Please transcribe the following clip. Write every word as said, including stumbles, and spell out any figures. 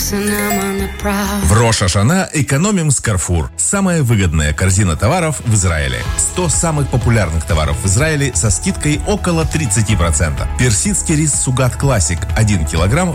В Рош ха-Шана экономим с Carrefour. Самая выгодная корзина товаров в Израиле. сто самых популярных товаров в Израиле со скидкой около тридцать процентов. Персидский рис Сугат Классик один килограмм